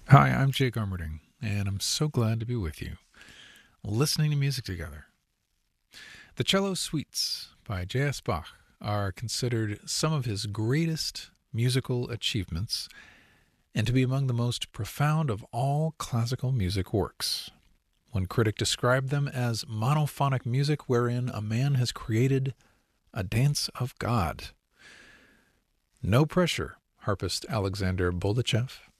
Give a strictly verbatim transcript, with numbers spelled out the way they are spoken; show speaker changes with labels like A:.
A: Hi, I'm Jake Armerding, and I'm so glad to be with you, listening to music together. The Cello Suites by J S. Bach are considered some of his greatest musical achievements and to be among the most profound of all classical music works. One critic described them as monophonic music wherein a man has created a dance of God. No pressure, harpist Alexander Boldachev